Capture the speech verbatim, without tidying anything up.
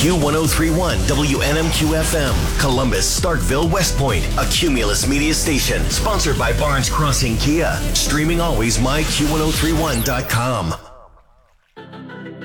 Q ten thirty-one W N M Q F M, Columbus, Starkville, West Point, a Cumulus media station, sponsored by Barnes Crossing Kia. Streaming always, my Q ten thirty-one dot com.